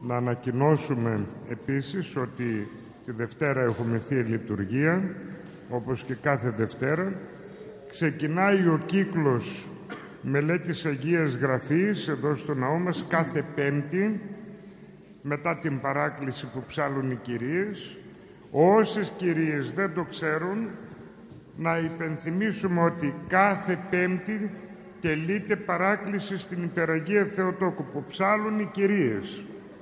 Να ανακοινώσουμε επίσης ότι τη Δευτέρα έχουμε Θεία Λειτουργία, όπως και κάθε Δευτέρα. Ξεκινάει ο κύκλος μελέτης Αγίας Γραφής εδώ στο ναό μας κάθε Πέμπτη, μετά την παράκληση που ψάλλουν οι κυρίες. Όσες κυρίες δεν το ξέρουν, να υπενθυμίσουμε ότι κάθε Πέμπτη τελείται παράκληση στην Υπεραγία Θεοτόκου που ψάλλουν οι κυρίες.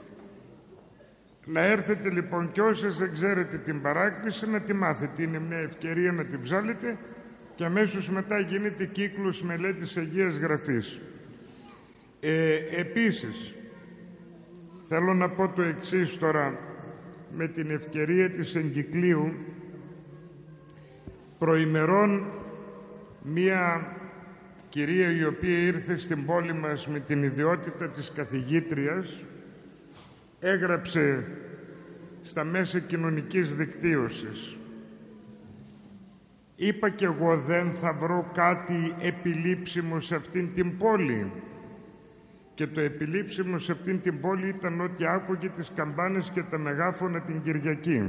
Να έρθετε λοιπόν και όσες δεν ξέρετε την παράκληση να τη μάθετε. Είναι μια ευκαιρία να την ψάλετε και αμέσως μετά γίνεται κύκλος μελέτης Αγίας Γραφής. Επίσης, θέλω να πω το εξής τώρα με την ευκαιρία της εγκυκλίου. Προημερών μία κυρία η οποία ήρθε στην πόλη μας με την ιδιότητα της καθηγήτριας έγραψε στα μέσα κοινωνικής δικτύωσης: «Είπα κι εγώ δεν θα βρω κάτι επιλήψιμο σε αυτήν την πόλη». Και το επιλήψιμο σε αυτήν την πόλη ήταν ότι άκουγε τις καμπάνες και τα μεγάφωνα την Κυριακή.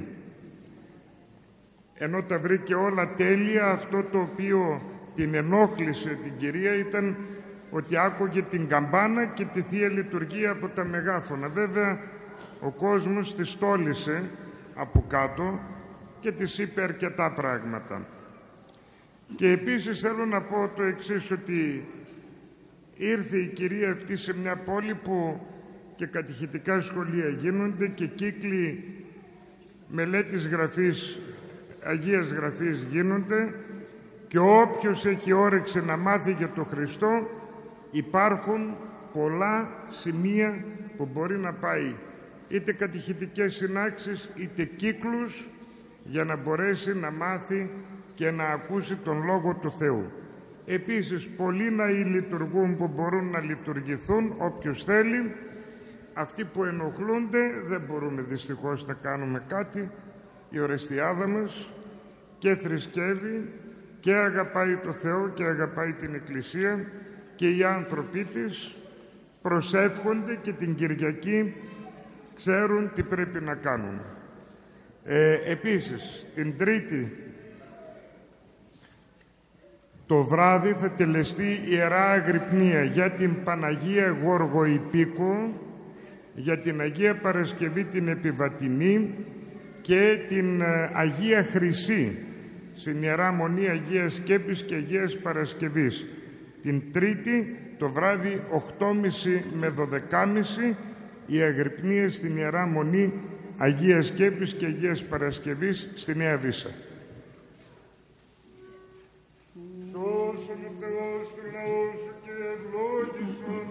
Ενώ τα βρήκε όλα τέλεια, αυτό το οποίο την ενόχλησε την κυρία ήταν ότι άκουγε την καμπάνα και τη Θεία Λειτουργία από τα μεγάφωνα. Βέβαια, ο κόσμος τη στόλισε από κάτω και της είπε αρκετά πράγματα. Και επίσης θέλω να πω το εξής, ότι ήρθε η κυρία αυτή σε μια πόλη που και κατηχητικά σχολεία γίνονται και κύκλοι μελέτης γραφής, Αγίας Γραφής γίνονται, και όποιος έχει όρεξη να μάθει για τον Χριστό, υπάρχουν πολλά σημεία που μπορεί να πάει, είτε κατηχητικές συνάξεις είτε κύκλους, για να μπορέσει να μάθει και να ακούσει τον Λόγο του Θεού. Επίσης, πολλοί ναοί λειτουργούν που μπορούν να λειτουργηθούν, όποιος θέλει. Αυτοί που ενοχλούνται δεν μπορούμε δυστυχώς να κάνουμε κάτι. Η Ορεστιάδα μας και θρησκεύει και αγαπάει το Θεό και αγαπάει την Εκκλησία, και οι άνθρωποι της προσεύχονται και την Κυριακή ξέρουν τι πρέπει να κάνουν. Επίσης, την Τρίτη το βράδυ θα τελεστεί Ιερά Αγρυπνία για την Παναγία Γοργοϊπίκο, για την Αγία Παρασκευή την Επιβατινή και την Αγία Χρυσή στην Ιερά Μονή Αγίας Σκέπης και Αγίας Παρασκευής. Την Τρίτη το βράδυ 8.30 με 12.30 η Αγρυπνία στην Ιερά Μονή Αγίας Σκέπης και Αγίας Παρασκευής στη Νέα Βύσσα. Σώσον ο Θεός του λαού σου και ευλόγησον.